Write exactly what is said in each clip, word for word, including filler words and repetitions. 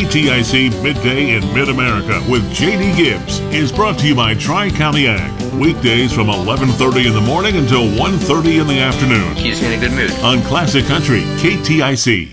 T I C Midday in Mid-America with J D Gibbs is brought to you by Tri-County Ag. Weekdays from eleven thirty in the morning until one thirty in the afternoon. Keeps me in a good mood. On Classic Country, K T I C.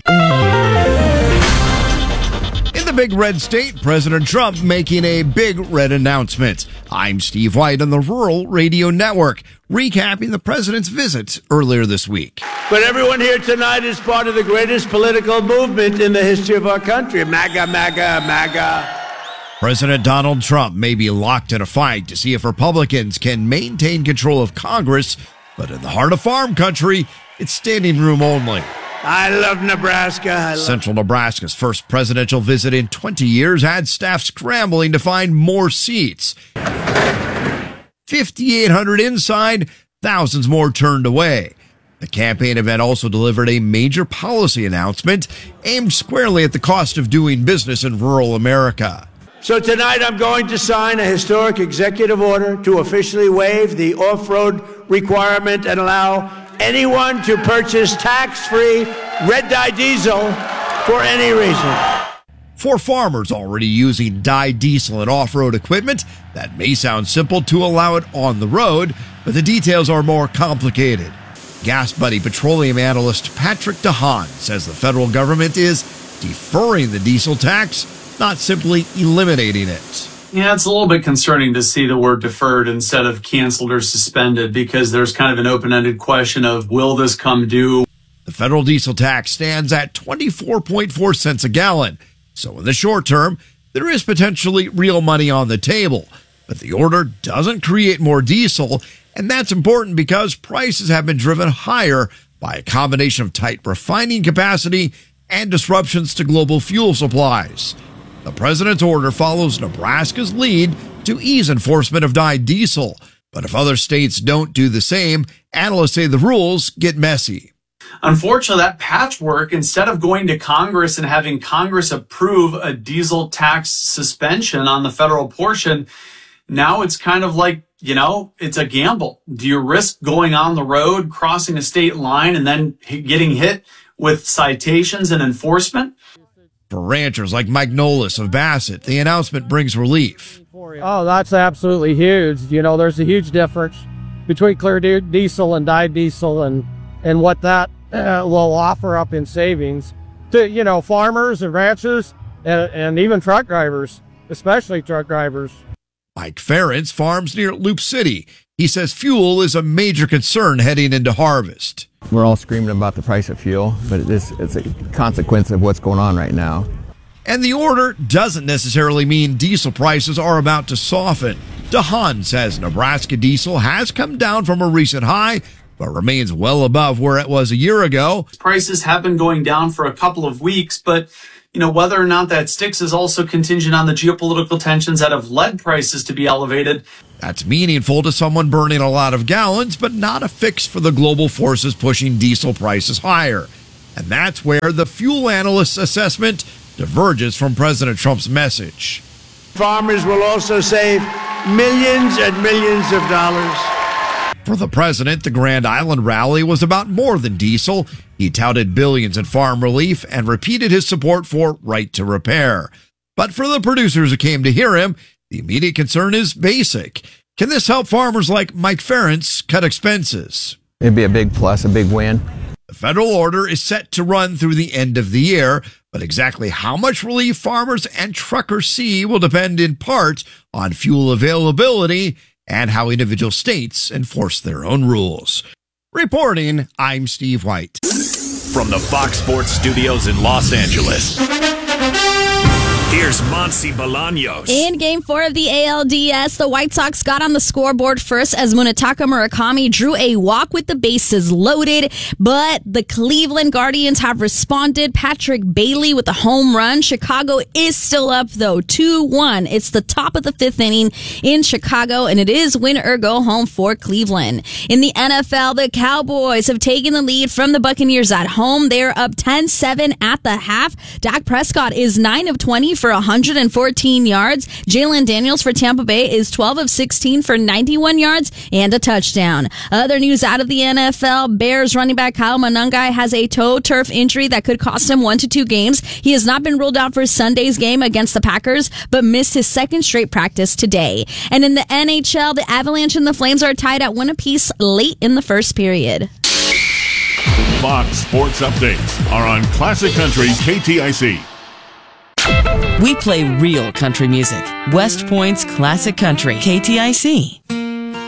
In the big red state, President Trump making a big red announcement. I'm Steve White on the Rural Radio Network, recapping the president's visit earlier this week. But everyone here tonight is part of the greatest political movement in the history of our country. MAGA, MAGA, MAGA. President Donald Trump may be locked in a fight to see if Republicans can maintain control of Congress, but in the heart of farm country, it's standing room only. I love Nebraska. I love Central Nebraska's first presidential visit in twenty years had staff scrambling to find more seats. fifty-eight hundred inside, thousands more turned away. The campaign event also delivered a major policy announcement aimed squarely at the cost of doing business in rural America. So tonight I'm going to sign a historic executive order to officially waive the off-road requirement and allow anyone to purchase tax-free red-dye diesel for any reason. For farmers already using dye diesel and off-road equipment, that may sound simple to allow it on the road, but the details are more complicated. Gas Buddy petroleum analyst Patrick DeHaan says the federal government is deferring the diesel tax, not simply eliminating it. Yeah, it's a little bit concerning to see the word deferred instead of canceled or suspended, because there's kind of an open-ended question of, will this come due? The federal diesel tax stands at twenty-four point four cents a gallon. So in the short term, there is potentially real money on the table. But the order doesn't create more diesel, and that's important because prices have been driven higher by a combination of tight refining capacity and disruptions to global fuel supplies. The president's order follows Nebraska's lead to ease enforcement of dyed diesel. But if other states don't do the same, analysts say the rules get messy. Unfortunately, that patchwork, instead of going to Congress and having Congress approve a diesel tax suspension on the federal portion, now it's kind of like, you know, it's a gamble. Do you risk going on the road, crossing a state line, and then getting hit with citations and enforcement? For ranchers like Mike Nolis of Bassett, the announcement brings relief. Oh, that's absolutely huge. You know, there's a huge difference between clear diesel and dyed diesel and, and what that uh, will offer up in savings to, you know, farmers and ranchers and, and even truck drivers, especially truck drivers. Mike Ferentz farms near Loop City. He says fuel is a major concern heading into harvest. We're all screaming about the price of fuel, but it is, it's a consequence of what's going on right now. And the order doesn't necessarily mean diesel prices are about to soften. DeHaan says Nebraska diesel has come down from a recent high, but remains well above where it was a year ago. Prices have been going down for a couple of weeks, but you know, whether or not that sticks is also contingent on the geopolitical tensions that have led prices to be elevated. That's meaningful to someone burning a lot of gallons, but not a fix for the global forces pushing diesel prices higher. And that's where the fuel analyst's assessment diverges from President Trump's message. Farmers will also save millions and millions of dollars. For the president, the Grand Island rally was about more than diesel. He touted billions in farm relief and repeated his support for right to repair. But for the producers who came to hear him, the immediate concern is basic. Can this help farmers like Mike Ferentz cut expenses? It'd be a big plus, a big win. The federal order is set to run through the end of the year, but exactly how much relief farmers and truckers see will depend in part on fuel availability and how individual states enforce their own rules. Reporting, I'm Steve White. From the Fox Sports Studios in Los Angeles, here's Monsi Bolaños. In Game four of the A L D S, the White Sox got on the scoreboard first as Munetaka Murakami drew a walk with the bases loaded, but the Cleveland Guardians have responded. Patrick Bailey with a home run. Chicago is still up, though, two one. It's the top of the fifth inning in Chicago, and it is win or go home for Cleveland. In the N F L, the Cowboys have taken the lead from the Buccaneers at home. They're up ten seven at the half. Dak Prescott is nine of twenty for for one hundred fourteen yards. Jalen Daniels for Tampa Bay is twelve of sixteen for ninety-one yards and a touchdown. Other news out of the N F L, Bears running back Kyle Monangai has a toe turf injury that could cost him one to two games. He has not been ruled out for Sunday's game against the Packers, but missed his second straight practice today. And in the N H L, the Avalanche and the Flames are tied at one apiece late in the first period. Fox Sports Updates are on Classic Country K T I C. We play real country music. West Point's Classic Country, K T I C.